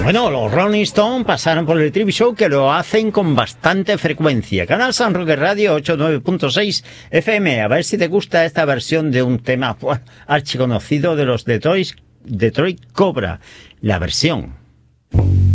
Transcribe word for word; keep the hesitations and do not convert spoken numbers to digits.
Bueno, los Rolling Stones pasaron por el Trivi Show, que lo hacen con bastante frecuencia. Canal San Roque Radio ochenta y nueve punto seis F M. A ver si te gusta esta versión de un tema pues, archiconocido de los Detroit, Detroit Cobra. La versión.